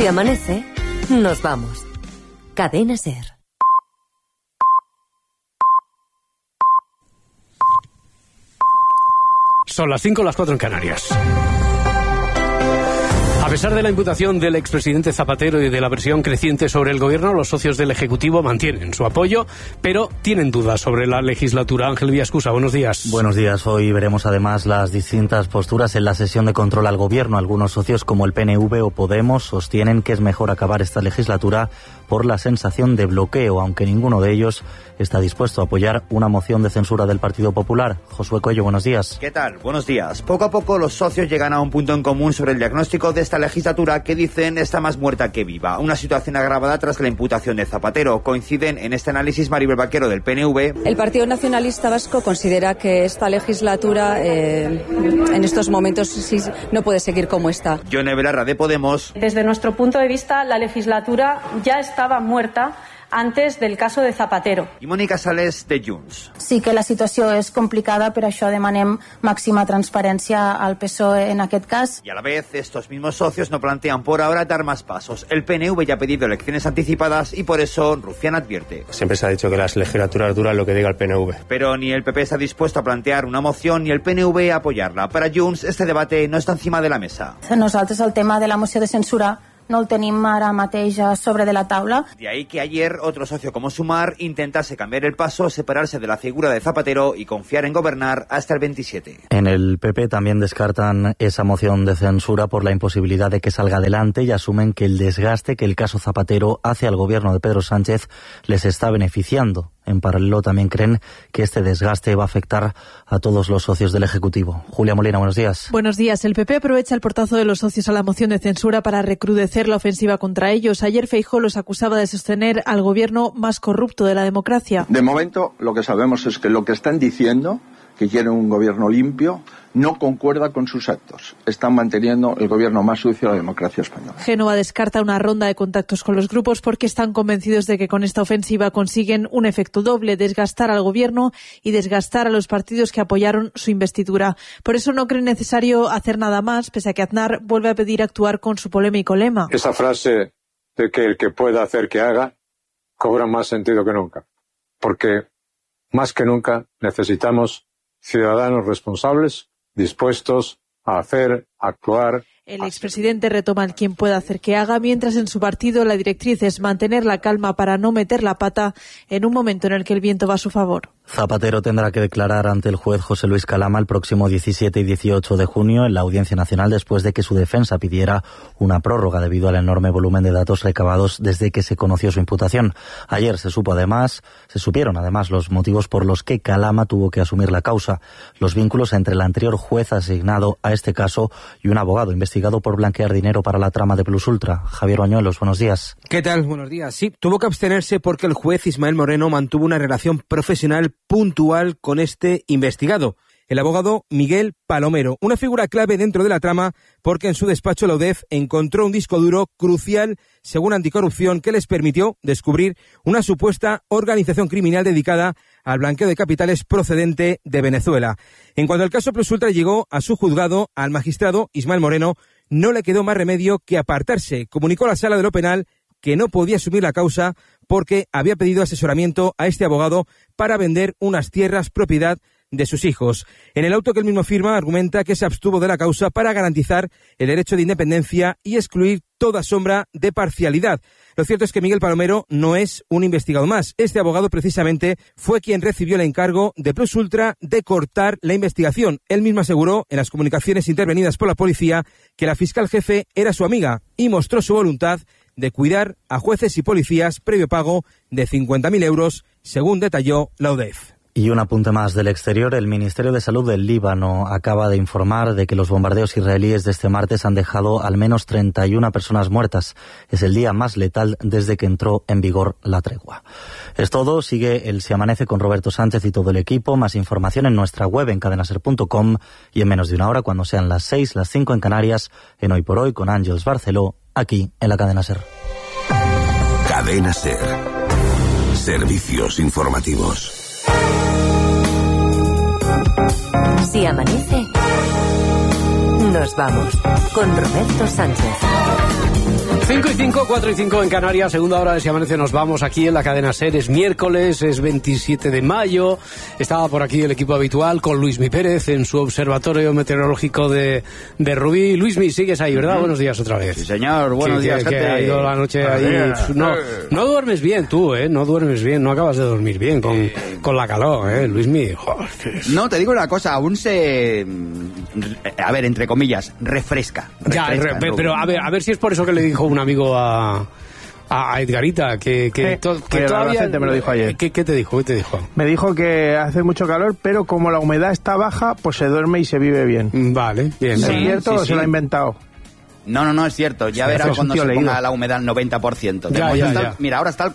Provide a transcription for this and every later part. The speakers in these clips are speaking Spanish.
Si amanece, nos vamos. Cadena SER. Son las 5, las 4 en Canarias. A pesar de la imputación del expresidente Zapatero y de la versión creciente sobre el gobierno, los socios del Ejecutivo mantienen su apoyo, pero tienen dudas sobre la legislatura. Ángel Villaescusa, buenos días. Buenos días. Hoy veremos además las distintas posturas en la sesión de control al gobierno. Algunos socios, como el PNV o Podemos, sostienen que es mejor acabar esta legislatura por la sensación de bloqueo, aunque ninguno de ellos está dispuesto a apoyar una moción de censura del Partido Popular. Josué Coello, buenos días. ¿Qué tal? Buenos días. Poco a poco los socios llegan a un punto en común sobre el diagnóstico de esta legislatura que dicen está más muerta que viva. Una situación agravada tras la imputación de Zapatero. Coinciden en este análisis Maribel Vaquero del PNV. El Partido Nacionalista Vasco considera que esta legislatura en estos momentos sí, no puede seguir como está. Yone Belarra de Podemos. Desde nuestro punto de vista, la legislatura ya estaba muerta antes del caso de Zapatero. Y Mónica Sales de Junts. Sí que la situació és complicada, per això demanem màxima transparència al PSOE en aquest cas. Y a la vez, estos mismos socios no plantean por ahora dar más pasos. El PNV ya ha pedido elecciones anticipadas y por eso Rufián advierte. Siempre se ha dicho que las legislaturas duran lo que diga el PNV. Pero ni el PP está dispuesto a plantear una moción ni el PNV a apoyarla. Para Junts, este debate no está encima de la mesa. Nosaltres el tema de la moció de censura no el tenim ara mateix sobre de la taula. De ahí que ayer otro socio como Sumar intentase cambiar el paso, separarse de la figura de Zapatero y confiar en gobernar hasta el 27. En el PP también descartan esa moción de censura por la imposibilidad de que salga adelante y asumen que el desgaste que el caso Zapatero hace al gobierno de Pedro Sánchez les está beneficiando. En paralelo también creen que este desgaste va a afectar a todos los socios del Ejecutivo. Julia Molina, buenos días. Buenos días. El PP aprovecha el portazo de los socios a la moción de censura para recrudecer la ofensiva contra ellos. Ayer Feijóo los acusaba de sostener al gobierno más corrupto de la democracia. De momento, lo que sabemos es que lo que están diciendo, que quieren un gobierno limpio, no concuerda con sus actos. Están manteniendo el gobierno más sucio de la democracia española. Génova descarta una ronda de contactos con los grupos porque están convencidos de que con esta ofensiva consiguen un efecto doble, desgastar al gobierno y desgastar a los partidos que apoyaron su investidura. Por eso no creen necesario hacer nada más, pese a que Aznar vuelve a pedir actuar con su polémico lema. Esa frase de que el que pueda hacer que haga cobra más sentido que nunca, porque más que nunca necesitamos ciudadanos responsables, dispuestos a hacer, a actuar. El expresidente retoma el quien pueda hacer que haga, mientras en su partido la directriz es mantener la calma para no meter la pata en un momento en el que el viento va a su favor. Zapatero tendrá que declarar ante el juez José Luis Calama el próximo 17 y 18 de junio en la Audiencia Nacional después de que su defensa pidiera una prórroga debido al enorme volumen de datos recabados desde que se conoció su imputación. Ayer se supieron además los motivos por los que Calama tuvo que asumir la causa, los vínculos entre el anterior juez asignado a este caso y un abogado investigado por blanquear dinero para la trama de Plus Ultra. Javier Bañuelos, buenos días. ¿Qué tal? Buenos días. Sí, tuvo que abstenerse porque el juez Ismael Moreno mantuvo una relación profesional puntual con este investigado, el abogado Miguel Palomero, una figura clave dentro de la trama porque en su despacho la UDEF encontró un disco duro crucial, según Anticorrupción, que les permitió descubrir una supuesta organización criminal dedicada al blanqueo de capitales procedente de Venezuela. En cuanto al caso Plus Ultra llegó a su juzgado, al magistrado Ismael Moreno no le quedó más remedio que apartarse. Comunicó a la sala de lo penal que no podía asumir la causa porque había pedido asesoramiento a este abogado para vender unas tierras propiedad de sus hijos. En el auto que él mismo firma argumenta que se abstuvo de la causa para garantizar el derecho de independencia y excluir toda sombra de parcialidad. Lo cierto es que Miguel Palomero no es un investigado más. Este abogado precisamente fue quien recibió el encargo de Plus Ultra de cortar la investigación. Él mismo aseguró en las comunicaciones intervenidas por la policía que la fiscal jefe era su amiga y mostró su voluntad de cuidar a jueces y policías previo pago de 50.000 euros, según detalló la UDEF. Y un apunte más del exterior. El Ministerio de Salud del Líbano acaba de informar de que los bombardeos israelíes de este martes han dejado al menos 31 personas muertas. Es el día más letal desde que entró en vigor la tregua. Es todo. Sigue el Se Amanece con Roberto Sánchez y todo el equipo. Más información en nuestra web en cadenaser.com y en menos de una hora, cuando sean las 6, las 5 en Canarias, en Hoy por Hoy con Ángeles Barceló, aquí en la Cadena SER. Cadena SER. Servicios informativos. Si amanece, nos vamos con Roberto Sánchez. 5 y 5, 4 y 5 en Canarias, segunda hora de Si Amanece nos vamos aquí en la cadena SER. Es miércoles, es 27 de mayo. Estaba por aquí el equipo habitual con Luismi Pérez en su observatorio meteorológico de Rubí. Luismi, sigues ahí, ¿verdad? Buenos días otra vez. Sí, señor, buenos días, gente. Que ha ido la noche ahí. No duermes bien tú, no duermes bien, no acabas de dormir bien con la calor, Luismi. Joder. No, te digo una cosa, aún se... A ver, entre comillas, refresca. Pero a ver si es por eso que le dijo un amigo a Edgarita, que todavía... me lo dijo ayer. ¿Qué te dijo? Me dijo que hace mucho calor, pero como la humedad está baja, pues se duerme y se vive bien. Vale, bien. ¿Es cierto o se lo ha inventado? No, es cierto. Ya verás cuando se ponga la humedad al 90%. Mira, ahora está al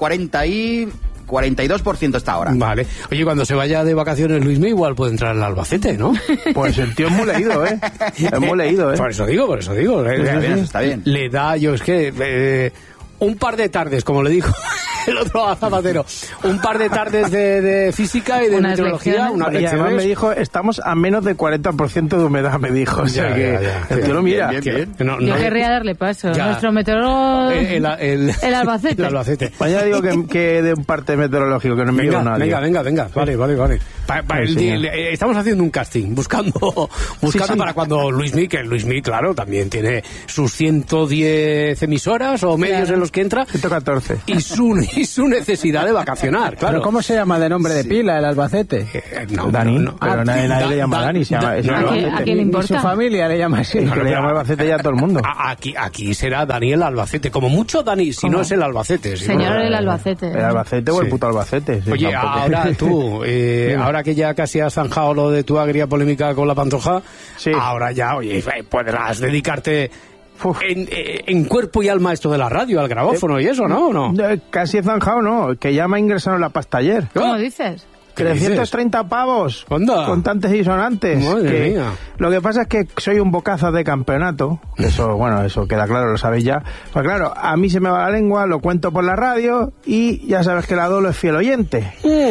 42% está ahora. Vale. Oye, cuando se vaya de vacaciones Luismi, igual puede entrar al Albacete, ¿no? Pues el tío es muy leído, Es muy leído, Por eso digo. Está bien. Le da, un par de tardes, como le dijo el otro a Zapatero, un par de tardes de física y de meteorología, unas lecciones. Y además me dijo, estamos a menos de 40% de humedad, me dijo. O sea el tío lo mira. Bien. Yo querría darle paso. Nuestro meteorólogo... El Albacete. El Albacete. Mañana digo que de un parte meteorológico, que no me diga nadie. Venga. Vale. Estamos haciendo un casting, buscando para cuando Luismi, claro, también tiene sus 110 emisoras o medios en los que entra. 114. Y su necesidad de vacacionar, claro. ¿Pero cómo se llama de nombre de pila el Albacete? Dani. Pero nadie le llama Dani. ¿A quién le importa? Su familia le llama así. Le llama Albacete ya a todo el mundo. Aquí será Daniel Albacete. Como mucho Dani, si no es el Albacete. Señor, el Albacete. El Albacete o el puto Albacete. Oye, ahora tú, ahora que ya casi has zanjado lo de tu agria polémica con la Pantoja, ahora ya, podrás dedicarte... En cuerpo y alma esto de la radio, al grabófono y eso, ¿no? ¿No? Casi he zanjado, ¿no? Que ya me ha ingresado en la pasta ayer. ¿Cómo dices? 330 pavos. ¿Onda? Contantes y sonantes. Madre mía. Lo que pasa es que soy un bocazo de campeonato. Eso queda claro, lo sabéis ya. Pues claro, a mí se me va la lengua, lo cuento por la radio y ya sabes que la Dolo es fiel oyente.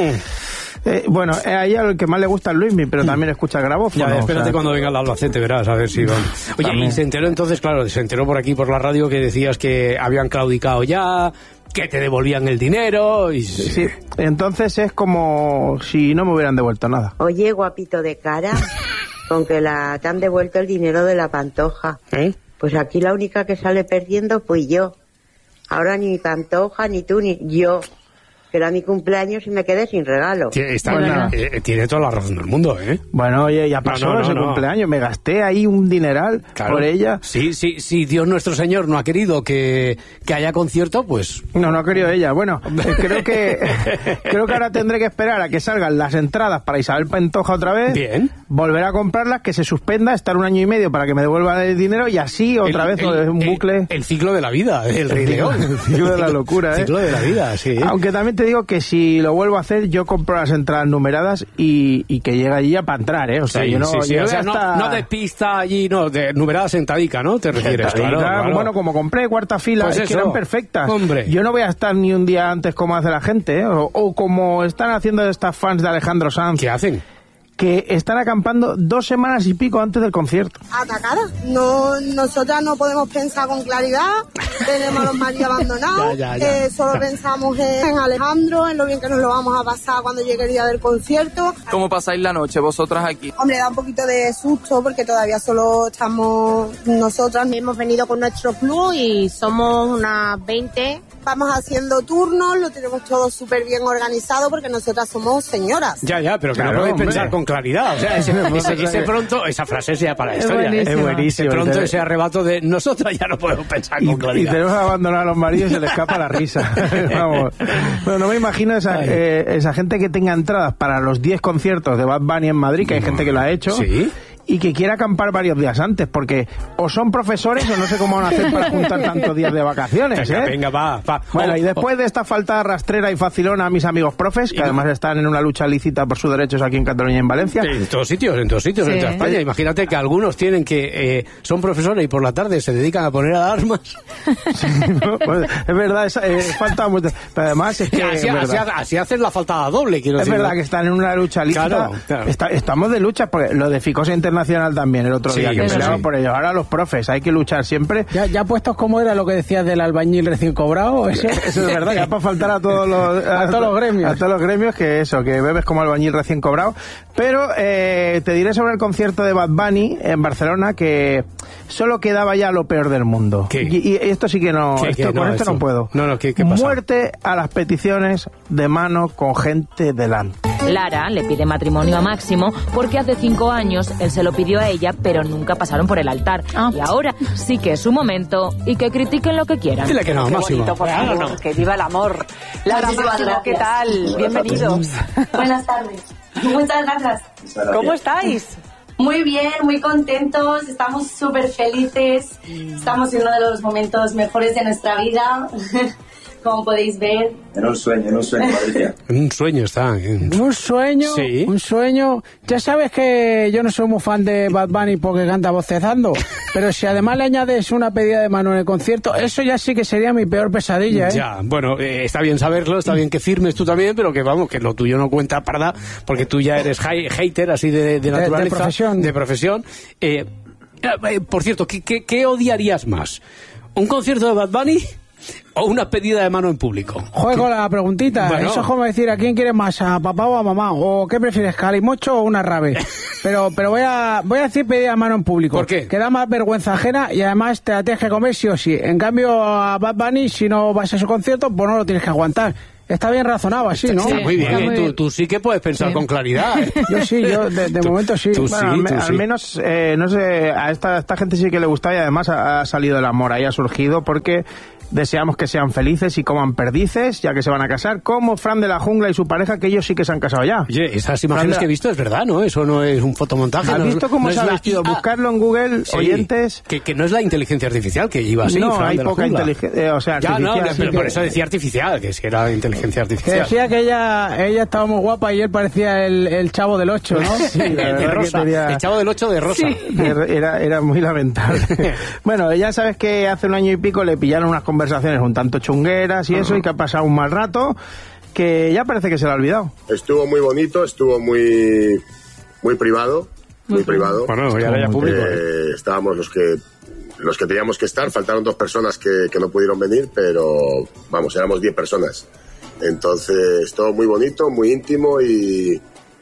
A ella el que más le gusta es Luismi, pero también escucha el grabófono. Espérate cuando venga el Albacete, verás, a ver si van. Oye, también. Y se enteró por aquí, por la radio, que decías que habían claudicado ya, que te devolvían el dinero y... Sí, entonces es como si no me hubieran devuelto nada. Oye, guapito de cara, con que te han devuelto el dinero de la Pantoja. Pues aquí la única que sale perdiendo fui yo. Ahora ni Pantoja, ni tú, ni yo. Que era mi cumpleaños y me quedé sin regalo. Tiene toda la razón del mundo, Bueno, oye, ya pasó ese cumpleaños. Me gasté ahí un dineral por ella. Sí, Dios nuestro Señor no ha querido que haya concierto, pues... No ha querido ella. Bueno, creo que ahora tendré que esperar a que salgan las entradas para Isabel Pantoja otra vez. Bien. Volver a comprarlas, que se suspenda, estar 1 año y medio para que me devuelvan el dinero y así otra vez un bucle. El ciclo de la vida, el Rey León. El ciclo de la locura, El ciclo de la vida, sí. Aunque también te digo que si lo vuelvo a hacer, yo compro las entradas numeradas y que llegue allí ya para entrar, O sea, yo no... no de pista allí, de numerada sentadica, ¿no? ¿Te refieres? Claro. Bueno, como compré cuarta fila, pues es que eran perfectas. Hombre. Yo no voy a estar ni un día antes como hace la gente, o como están haciendo estas fans de Alejandro Sanz. ¿Qué hacen? Que están acampando 2 semanas y pico antes del concierto. Atacada. Nosotras no podemos pensar con claridad. Tenemos a los maridos abandonados. Solo pensamos en Alejandro, en lo bien que nos lo vamos a pasar cuando llegue el día del concierto. ¿Cómo pasáis la noche vosotras aquí? Hombre, da un poquito de susto porque todavía solo estamos nosotras. Hemos venido con nuestro club y somos unas 20. Vamos haciendo turnos, lo tenemos todo súper bien organizado porque nosotras somos señoras. Pero que no podéis pensar con claridad. O sea, ese pronto, esa frase es ya para la historia. Es buenísimo. Ese pronto, ese arrebato de nosotras ya no podemos pensar con claridad. Y tenemos que abandonar a los maridos y se les escapa la risa. Vamos. Bueno, no me imagino esa gente que tenga entradas para los 10 conciertos de Bad Bunny en Madrid, que hay gente que lo ha hecho. Sí. Y que quiera acampar varios días antes, porque o son profesores o no sé cómo van a hacer para juntar tantos días de vacaciones, Venga, va. Bueno, y después de esta falta rastrera y facilona a mis amigos profes, que además están en una lucha lícita por sus derechos aquí en Cataluña y en Valencia. En todos sitios, en toda España. Imagínate que algunos tienen que son profesores y por la tarde se dedican a poner alarmas. Pues, es verdad, falta mucho. Pero además es que... Así hacen la faltada doble, quiero decir. Es verdad que están en una lucha lícita. Claro. Estamos de lucha, porque lo de Ficosa Internacional Nacional también el otro día, que peleaban por ellos. Ahora los profes, hay que luchar siempre. Ya puestos como era lo que decías del albañil recién cobrado, eso es verdad, ya para faltar a todos los gremios. A todos los gremios, que bebes como albañil recién cobrado. Pero te diré sobre el concierto de Bad Bunny en Barcelona, que solo quedaba ya lo peor del mundo. Y esto sí que no, con esto no puedo. ¿Qué pasa? Muerte a las peticiones de mano con gente delante. Lara le pide matrimonio a Máximo porque hace 5 años él se lo pidió a ella, pero nunca pasaron por el altar. Y ahora sí que es su momento y que critiquen lo que quieran. Dile que no, Máximo. Bonito, por favor, que viva el amor. Lara, Máximo, ¿qué tal? Bienvenidos. Buenas tardes. Muchas gracias. ¿Cómo estáis? Muy bien, muy contentos, estamos súper felices, estamos en uno de los momentos mejores de nuestra vida, como podéis ver. En un sueño, Patricia. Un sueño está. Un sueño, sí. Un sueño. Ya sabes que yo no soy muy fan de Bad Bunny porque canta bocezando, pero si además le añades una pedida de mano en el concierto, eso ya sí que sería mi peor pesadilla, ¿eh? Ya, bueno, está bien saberlo, está bien que firmes tú también, pero que vamos, que lo tuyo no cuenta parda, porque tú ya eres hater así de naturaleza. De profesión. Por cierto, ¿qué odiarías más? ¿Un concierto de Bad Bunny o una pedida de mano en público? Juego la preguntita. Bueno. Eso es como decir, ¿a quién quieres más? ¿A papá o a mamá? ¿O qué prefieres, calimocho o una rave? Pero voy a decir pedida de mano en público. ¿Por qué? Que da más vergüenza ajena y además te la tienes que comer sí o sí. En cambio, a Bad Bunny, si no vas a su concierto, pues no lo tienes que aguantar. Está bien razonado así, ¿no? Sí, muy bien. Tú sí que puedes pensar con claridad. Yo sí, de momento sí. Al menos, no sé, a esta gente sí que le gusta y además ha salido el amor, ahí ha surgido, porque deseamos que sean felices y coman perdices, ya que se van a casar, como Fran de la Jungla y su pareja, que ellos sí que se han casado ya. Oye, esas imágenes que he visto es verdad, ¿no? Eso no es un fotomontaje. ¿Has visto cómo se ha vestido? Buscarlo en Google, sí, oyentes. Que no es la inteligencia artificial que iba así. No, Fran hay de la poca Jungla. inteligencia, o sea, ya, artificial. No, pero por eso decía artificial, que si era inteligencia artificial. Decía que ella estaba muy guapa y él parecía el chavo del 8, ¿no? Sí, de Rosa. El chavo del 8 de Rosa. Sí. Era muy lamentable. Bueno, ya sabes que hace un año y pico le pillaron unas conversaciones un tanto chungueras y eso, y que ha pasado un mal rato, que ya parece que se lo ha olvidado. Estuvo muy bonito, estuvo muy privado. Muy privado. Bueno, ya era público. Estábamos los que teníamos que estar, faltaron 2 personas que no pudieron venir, pero vamos, éramos 10 personas. Entonces, todo muy bonito, muy íntimo y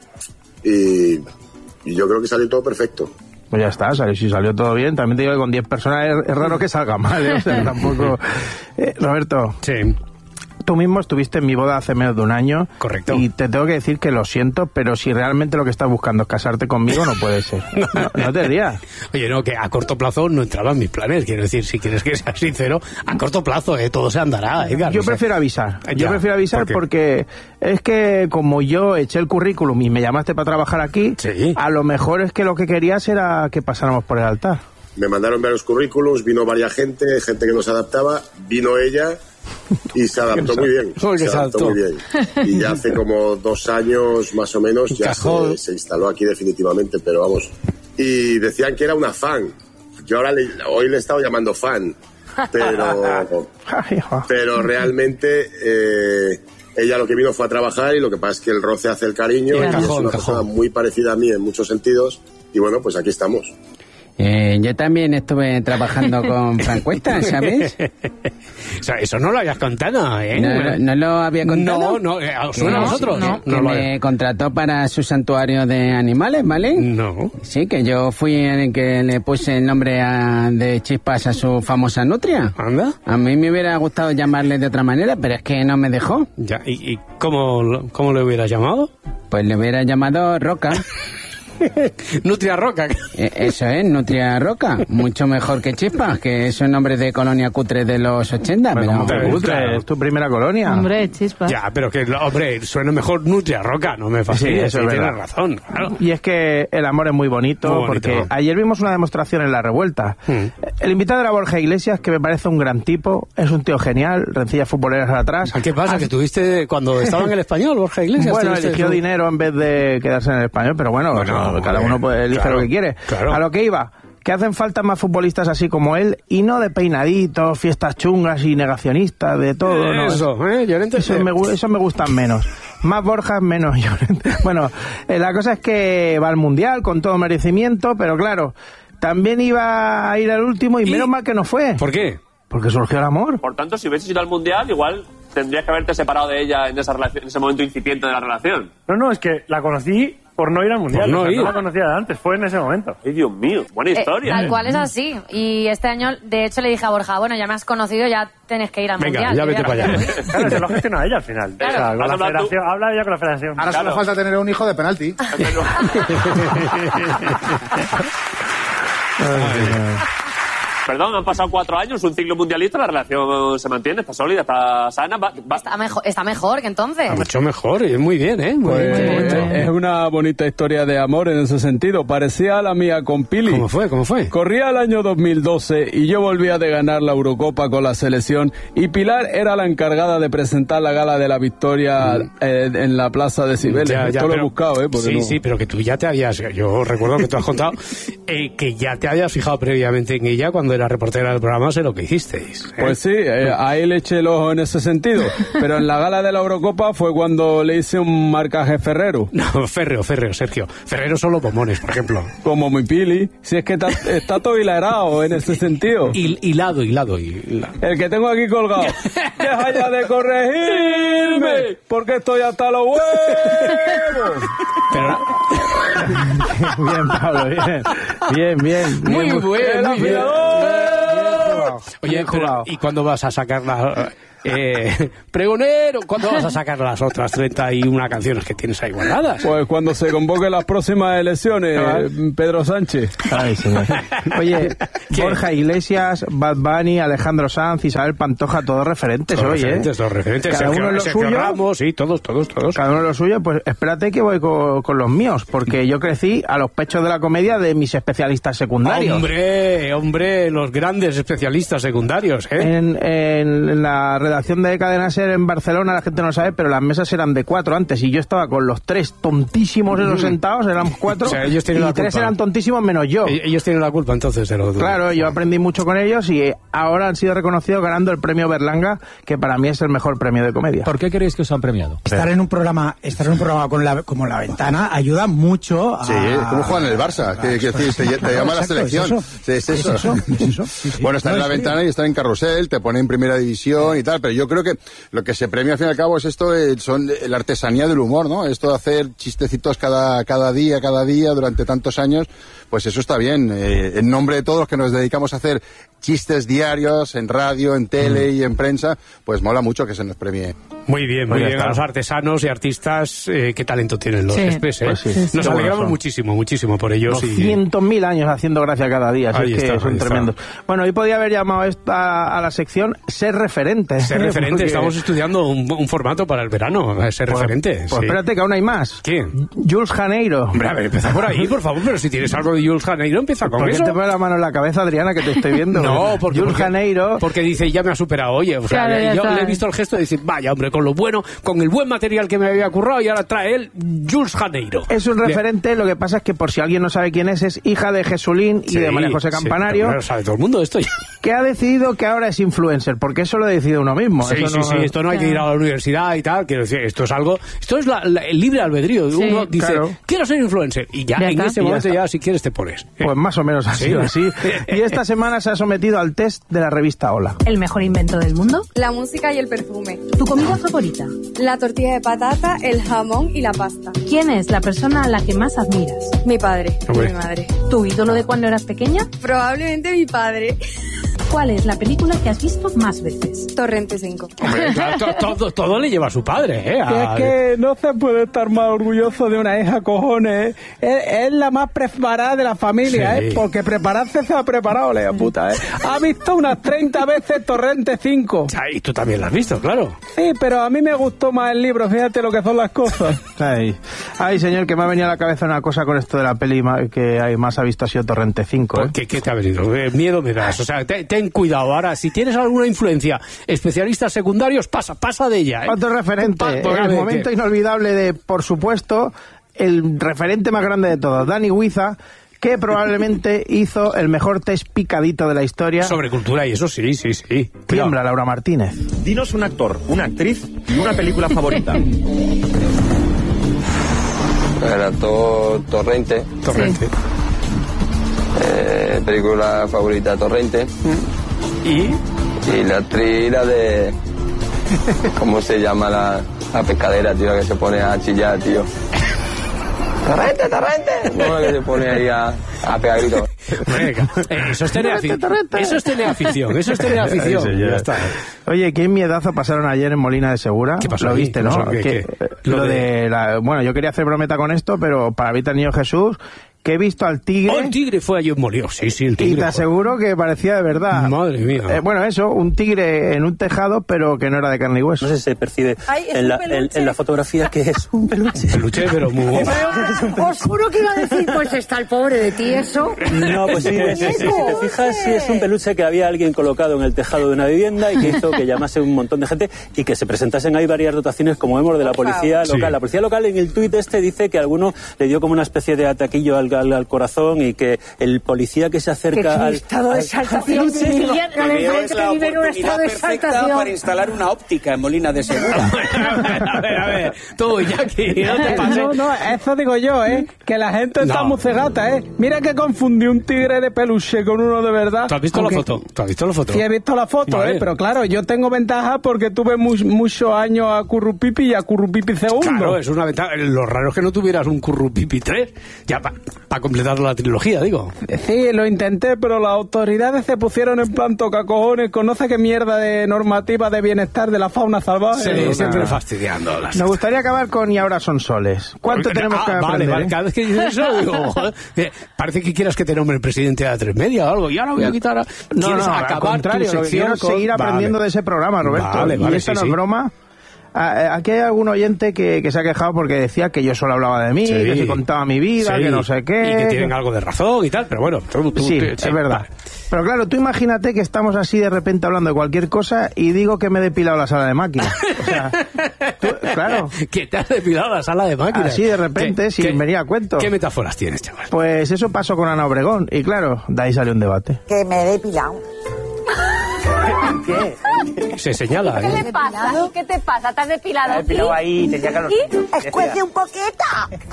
yo creo que salió todo perfecto. Pues ya está, si salió todo bien. También te digo que con 10 personas es raro que salga mal, ¿eh? O sea, tampoco... Roberto. Sí. Tú mismo estuviste en mi boda hace menos de un año. Correcto. Y te tengo que decir que lo siento, pero si realmente lo que estás buscando es casarte conmigo, no puede ser. No te rías. Oye, no, que a corto plazo no entraba en mis planes. Quiero decir, si quieres que sea sincero, a corto plazo todo se andará. Yo prefiero avisar. Yo prefiero avisar porque es que como yo eché el currículum y me llamaste para trabajar aquí, sí, a lo mejor es que lo que querías era que pasáramos por el altar. Me mandaron varios currículums, vino varias gente que no se adaptaba, vino ella y se adaptó muy bien. Muy bien. Y ya hace como 2 años más o menos ya se instaló aquí definitivamente, pero vamos. Y decían que era una fan. Yo hoy le he estado llamando fan, pero realmente ella lo que vino fue a trabajar y lo que pasa es que el roce hace el cariño y es una persona muy parecida a mí en muchos sentidos y bueno, pues aquí estamos. Yo también estuve trabajando con Francuesta, ¿sabes? O sea, eso no lo habías contado, ¿eh? ¿No lo había contado? No, suena a nosotros. Que me contrató para su santuario de animales, ¿vale? No. Sí, que yo fui el que le puse el nombre de Chispas a su famosa nutria. ¿Anda? A mí me hubiera gustado llamarle de otra manera, pero es que no me dejó. Ya, ¿y cómo le hubieras llamado? Pues le hubiera llamado Roca. Nutria Roca. Eso es, Nutria Roca. Mucho mejor que Chispas, que es un nombre de colonia cutre de los 80. Pero cutre, es tu primera colonia. Hombre, Chispas. Ya, pero que, hombre, suena mejor Nutria Roca, no me fastidies. Sí, tienes razón, claro. Y es que el amor es muy bonito, porque ayer vimos una demostración en La Revuelta. El invitado era Borja Iglesias, que me parece un gran tipo, es un tío genial, rencillas futboleras atrás. ¿Qué pasa? ¿Que tuviste cuando estaba en el Español, Borja Iglesias? Bueno, eligió dinero en vez de quedarse en el Español, pero bueno, cada uno elige lo que quiere. Claro. A lo que iba, que hacen falta más futbolistas así como él y no de peinaditos, fiestas chungas y negacionistas, de todo. Eso, Eso me gustan menos. Más Borja, menos Llorente. Bueno, la cosa es que va al Mundial con todo merecimiento, pero claro, también iba a ir al último y menos mal que no fue. ¿Por qué? Porque surgió el amor. Por tanto, si hubieses ido al Mundial, igual tendrías que haberte separado de ella en esa relación, en ese momento incipiente de la relación. No, es que la conocí por no ir al Mundial. No la conocía de antes, fue en ese momento. Ay, Dios mío, buena historia. Tal cual es así. Y este año, de hecho, le dije a Borja, bueno, ya me has conocido, ya tenés que ir al Mundial. Venga, ya vete para allá. Claro, se lo gestiona ella al final. Claro. O sea, con la federación, habla ella con la federación. Ahora solo falta tener un hijo de penalti. Perdón, han pasado 4 años, un ciclo mundialista, la relación se mantiene, está sólida, está sana. Está mejor que entonces. Mucho mejor, y muy bien, ¿eh? Es una bonita historia de amor en ese sentido. Parecía la mía con Pili. ¿Cómo fue? Corría el año 2012 y yo volvía de ganar la Eurocopa con la selección y Pilar era la encargada de presentar la gala de la victoria en la plaza de Cibeles. Esto lo he buscado, Sí, pero que tú ya te habías... Yo recuerdo que tú has contado que ya te habías fijado previamente en ella cuando era reportera del programa, sé lo que hicisteis. Pues sí, ahí le eché el ojo en ese sentido, pero en la gala de la Eurocopa fue cuando le hice un marcaje Ferrero. No, Ferrero, Sergio. Ferrero son los bombones, por ejemplo. Como mi Pili, si es que está todo hilarado en ese sentido. Hilado. El que tengo aquí colgado. Deja ya de corregirme, porque estoy hasta los huevos. Pero... Bien, Pablo, bien. Muy bueno. Oye, pero, ¿y cuándo vas a sacar la... pregonero, ¿cuándo vas a sacar las otras 31 canciones que tienes ahí guardadas? Pues cuando se convoquen las próximas elecciones, Pedro Sánchez. Ay, señor. Oye, Borja Iglesias, Bad Bunny, Alejandro Sanz, Isabel Pantoja, todos referentes hoy, Todos referentes. Cada uno en lo suyo. Ramos, sí, todos. Cada uno en lo suyo, pues espérate que voy con los míos, porque yo crecí a los pechos de la comedia de mis especialistas secundarios. Hombre, los grandes especialistas secundarios, En la redacción de Cadena SER en Barcelona, la gente no lo sabe, pero las mesas eran de 4 antes y yo estaba con los 3 tontísimos esos sentados, éramos 4, o sea, ellos tienen y la 3 culpa. eran tontísimos menos yo. Ellos tienen la culpa entonces de lo que... Claro, yo aprendí mucho con ellos y ahora han sido reconocidos ganando el premio Berlanga, que para mí es el mejor premio de comedia. ¿Por qué creéis que os han premiado? Estar en un programa como La Ventana ayuda mucho a... Sí, como juegan en el Barça, te llama la selección. Es eso. Bueno, estar en La Ventana y estar en Carrusel, te pone en primera división y tal, pero yo creo que lo que se premia al fin y al cabo es esto, son la artesanía del humor, ¿no? Esto de hacer chistecitos cada día durante tantos años, pues eso está bien. En nombre de todos los que nos dedicamos a hacer chistes diarios en radio, en tele y en prensa, pues mola mucho que se nos premie. Muy bien, a los artesanos y artistas, qué talento tienen los Expes, ¿eh? Pues sí. Nos alegramos muchísimo por ellos. 200.000 años haciendo gracia cada día, así que son tremendos. Bueno, hoy podía haber llamado a la sección Ser Referente. Ser Referente, porque... estamos estudiando un formato para el verano, Ser Referente. Pues espérate que aún hay más. ¿Quién? Jules Janeiro. Hombre, a ver, empieza por ahí, por favor, pero si tienes algo de Jules Janeiro, empieza con eso. ¿Por qué te pone la mano en la cabeza, Adriana, que te estoy viendo? No, porque Jules Janeiro... Porque dice, ya me ha superado, oye, o sea, claro, yo le he visto el gesto de decir, vaya, hombre, con lo bueno, con el buen material que me había currado y ahora trae él Jules Janeiro. Es un referente, lo que pasa es que por si alguien no sabe quién es hija de Jesulín y de María José Campanario. Pero sabe todo el mundo esto ya. Que ha decidido que ahora es influencer, porque eso lo decide uno mismo. Sí, esto no hay que ir a la universidad y tal, quiero decir, esto es el libre albedrío. Uno dice, quiero ser influencer, y ya en ese momento ya si quieres te pones. Pues más o menos ha sido así. Y esta semana se ha sometido al test de la revista Hola. ¿El mejor invento del mundo? La música y el perfume. ¿Tu comida favorita? La tortilla de patata, el jamón y la pasta. ¿Quién es la persona a la que más admiras? Mi padre y mi madre. ¿Tu ídolo de cuando eras pequeña? Probablemente mi padre. ¿Cuál es la película que has visto más veces? Torrente 5. Hombre, todo le lleva a su padre, Es que no se puede estar más orgulloso de una hija, cojones. Es la más preparada de la familia, porque prepararse se ha preparado, la puta, Ha visto unas 30 veces Torrente 5. Y tú también la has visto, claro. Sí, pero a mí me gustó más el libro, fíjate lo que son las cosas. Ay, señor, que me ha venido a la cabeza una cosa con esto de la peli que más ha visto ha sido Torrente 5. ¿Qué te ha venido? Miedo me das, o sea, ten cuidado. Ahora, si tienes alguna influencia, especialistas secundarios, pasa de ella. Otro referente, el momento inolvidable de, por supuesto, el referente más grande de todos, Dani Huiza, que probablemente hizo el mejor test picadito de la historia. Sobre cultura y eso, sí. Tiembla, Laura Martínez. Dinos un actor, una actriz y una película favorita. Era Torrente. Torrente. Película favorita, Torrente. ¿Y la actriz, la de... ¿Cómo se llama la pescadera, tío, que se pone a chillar, tío? ¡Torrente! No, que se pone ahí a pegar gritos. Eso es tener afición. Ya está. Oye, qué miedazo pasaron ayer en Molina de Segura. ¿Qué pasó? Lo viste, ¿no? Bueno, yo quería hacer brometa con esto, pero para Vita Niño Jesús, que he visto al tigre... Oh, el tigre fue ayer en Molina. Sí, el tigre. Y te aseguro que parecía de verdad. Madre mía. Un tigre en un tejado, pero que no era de carne y hueso. No sé si se percibe en la fotografía que es un peluche. Peluche, pero muy guapo. Os juro que iba a decir, pues está el pobre de ti, eso. No, pues sí, si te fijas, sí es un peluche que había alguien colocado en el tejado de una vivienda y que hizo que llamase un montón de gente y que se presentasen ahí varias dotaciones, como vemos, de la policía local. Sí. La policía local en el tuit dice que alguno le dio como una especie de ataquillo al corazón y que el policía que se acerca al estado de exaltación para instalar una óptica en Molina de Segura. A ver, tú, Jackie, no te pases. No, eso digo yo, que la gente está muy cegata, Mira que confundí un tigre de peluche con uno de verdad. ¿Tú has visto la foto? Sí, he visto la foto, vale. Pero claro, yo tengo ventaja porque tuve muchos años a Currupipi y a Currupipi segundo. Claro, es una ventaja. Lo raro es que no tuvieras un Currupipi 3, ya para completar la trilogía, digo. Sí, lo intenté, pero las autoridades se pusieron en plan tocacojones, conoce qué mierda de normativa de bienestar de la fauna salvaje. Sí, siempre fastidiando. Me gustaría acabar con y ahora son soles. ¿Cuánto tenemos que aprender? Vale, cada vez que dices eso, digo, parece que quieras que te nombre el presidente de A3 Media o algo, y ahora voy a quitar a... No, al contrario, quiero seguir aprendiendo de ese programa, Roberto. Vale, y esto no es broma. Aquí hay algún oyente que se ha quejado porque decía que yo solo hablaba de mí, que se contaba mi vida, que no sé qué. Y que tienen algo de razón y tal, pero bueno. Es verdad. Vale. Pero claro, tú imagínate que estamos así de repente hablando de cualquier cosa y digo que me he depilado la sala de máquinas. O sea, claro. Que te has depilado la sala de máquinas. Así de repente, sin venir a cuento. ¿Qué metáforas tienes, chaval? Pues eso pasó con Ana Obregón y claro, de ahí salió un debate. Que me he depilado. ¿Qué? Se señala. ¿Qué le pasa? ¿Qué te pasa? ¿Te has depilado? Me he depilado ahí, tenía calor. ¡Escuece un poquito!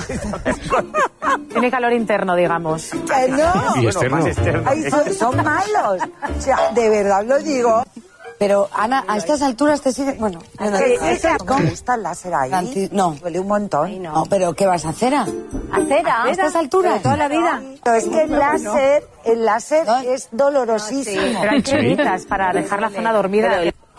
Tiene calor interno, digamos. ¡Que no! Y externo. Más externo. Ay, son malos. O sea, de verdad lo digo. Pero, Ana, a estas alturas te sigue... Bueno, ¿cómo está el láser ahí? No. Duele un montón. No, pero ¿qué vas a hacer? ¿A cera? ¿A estas alturas? ¿Toda la vida? No, es que el láser es dolorosísimo. Pero hay cremitas para dejar la zona dormida.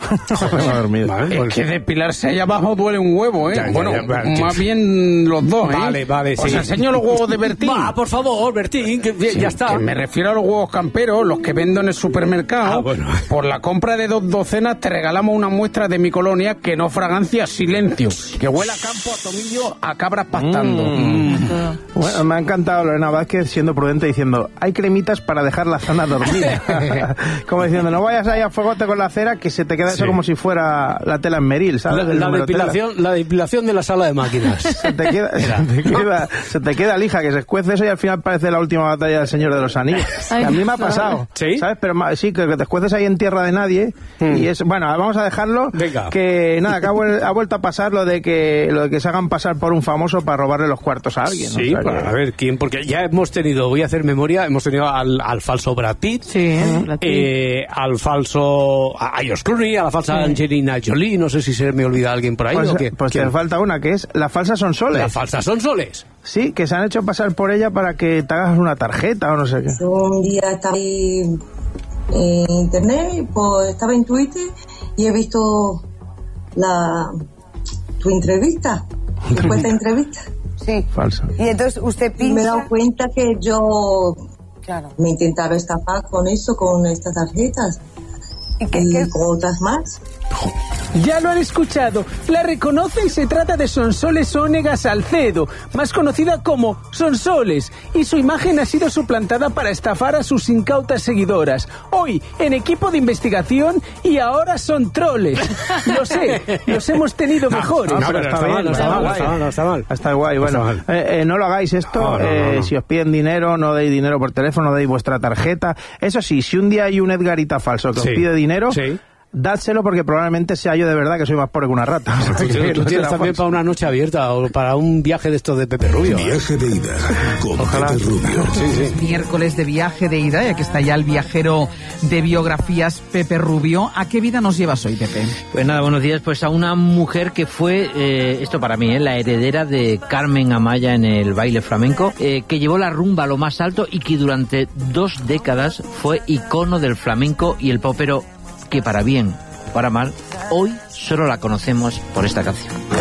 Es que depilarse ahí abajo duele un huevo, más bien los dos, Vale, sí. Os enseño los huevos de Bertín. Por favor, Bertín, que ya está. Que me refiero a los huevos camperos, los que vendo en el supermercado. Por la compra de 2 docenas te regalamos una muestra de mi colonia que no fragancia silencio, que huele a campo, a tomillo, a cabras pastando. Bueno, me ha encantado Lorena Vázquez siendo prudente diciendo, hay cremitas para dejar la zona dormida. Como diciendo, no vayas ahí a fuegote con la cera que se te queda eso como si fuera la tela en Meril, ¿sabes? La depilación de la sala de máquinas. Se te queda lija, que se escuece eso y al final parece la última batalla del Señor de los Anillos. A mí me ha pasado, ¿sabes? Pero sí, que te escueces ahí en tierra de nadie y es... Bueno, vamos a dejarlo. Venga. Que nada, que ha vuelto a pasar lo de que se hagan pasar por un famoso para robarle los cuartos a alguien, ¿no? Sí, o sea, a ver, ¿quién? Porque ya hemos tenido, voy a hacer memoria, hemos tenido al falso Brad Pitt, al falso... a George Clooney, a la falsa Angelina Jolie, no sé si se me olvida alguien por ahí o qué. Pues te falta una, que es la falsa Sonsoles. La falsa Sonsoles. Sí, que se han hecho pasar por ella para que te hagas una tarjeta o no sé qué. Un día estaba en internet, pues estaba en Twitter y he visto tu entrevista, tu entrevista. Sí. Falsa. Y entonces usted pincha... Me he dado cuenta que yo me intentaba estafar con eso, con estas tarjetas. ¿Y con otras más? Ya lo han escuchado, la reconocen, se trata de Sonsoles Onega Salcedo, más conocida como Sonsoles, y su imagen ha sido suplantada para estafar a sus incautas seguidoras. Hoy, en equipo de investigación, y ahora son troles. Lo sé, los hemos tenido mejores. No, pero está mal. Está guay, bueno. No lo hagáis esto, si os piden dinero, no deis dinero por teléfono, no deis vuestra tarjeta. Eso sí, si un día hay un Edgarita falso que os pide dinero... dádselo porque probablemente sea yo de verdad que soy más pobre que una rata. Tú tienes también para una noche abierta o para un viaje de estos de Pepe Rubio. Viaje de ida con Pepe Rubio. Miércoles de viaje de ida, ya que está ya el viajero de biografías Pepe Rubio. ¿A qué vida nos llevas hoy, Pepe? Pues nada, buenos días. Pues a una mujer que fue, esto para mí, la heredera de Carmen Amaya en el baile flamenco, que llevó la rumba a lo más alto y que durante 2 décadas fue icono del flamenco y el pop, pero que para bien o para mal, hoy solo la conocemos por esta canción.